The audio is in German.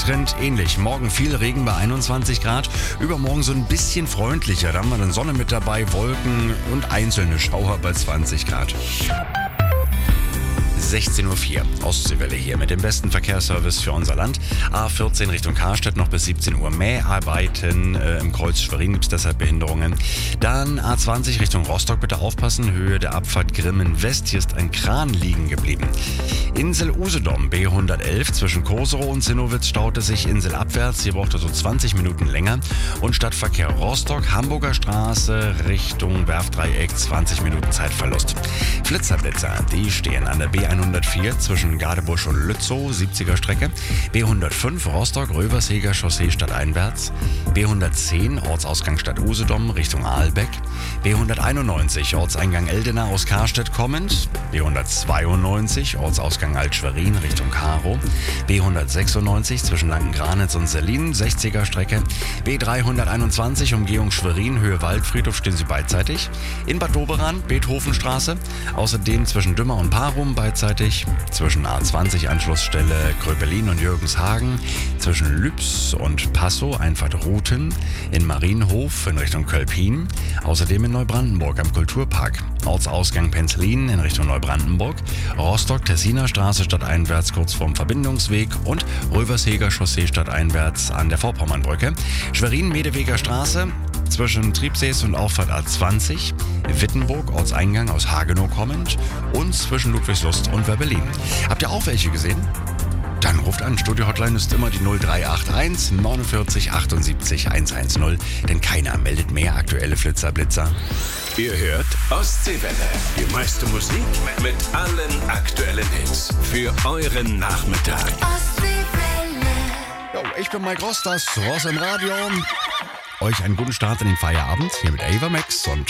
Trend ähnlich. Morgen viel Regen bei 21 Grad. Übermorgen so ein bisschen freundlicher. Da haben wir dann Sonne mit dabei, Wolken und einzelne Schauer bei 20 Grad. 16.04 Uhr, Ostseewelle hier mit dem besten Verkehrsservice für unser Land. A14 Richtung Karstedt noch bis 17 Uhr. Mäharbeiten im Kreuz Schwerin gibt es deshalb Behinderungen. Dann A20 Richtung Rostock, bitte aufpassen. Höhe der Abfahrt Grimmen West. Hier ist ein Kran liegen geblieben. Insel Usedom, B111 zwischen Koserow und Zinnowitz staute sich inselabwärts. Hier braucht er so 20 Minuten länger. Und Stadtverkehr Rostock, Hamburger Straße Richtung Werftdreieck, 20 Minuten Zeitverlust. Flitzerblitzer, die stehen an der B104 zwischen Gadebusch und Lützow, 70er Strecke. B105 Rostock-Röversheger Chaussee stadteinwärts. B110 Ortsausgang Stadt Usedom Richtung Aalbeck. B191 Ortseingang Eldena aus Karstedt kommend. B192 Ortsausgang Alt-Schwerin Richtung Karow. B196 zwischen Langen-Granitz und Sellin, 60er Strecke. B321 Umgehung Schwerin, Höhe Waldfriedhof stehen sie beidseitig. In Bad Doberan, Beethovenstraße. Außerdem zwischen Dümmer und Parum beidseitig. Zwischen A20 Anschlussstelle Kröpelin und Jürgenshagen. Zwischen Lübs und Passow Einfahrt Ruthen. In Marienhof in Richtung Kölpin. Außerdem in Neubrandenburg am Kulturpark. Ortsausgang Penzlin in Richtung Neubrandenburg. Rostock-Tessiner Straße stadteinwärts kurz vorm Verbindungsweg. Und Röversheger Chaussee stadteinwärts an der Vorpommernbrücke. Schwerin-Medeweger Straße zwischen Triebsees und Auffahrt A20, Wittenburg, Ortseingang aus Hagenow kommend und zwischen Ludwigslust und Werbelin. Habt ihr auch welche gesehen? Dann ruft an. Studio-Hotline ist immer die 0381 49 78 110, denn keiner meldet mehr aktuelle Flitzer-Blitzer. Ihr hört Ostseewelle, die meiste Musik mit allen aktuellen Hits für euren Nachmittag. Ostseewelle. Jo, ich bin Mike Ross, das Ross im Radio. Euch einen guten Start in den Feierabend hier mit Ava Max und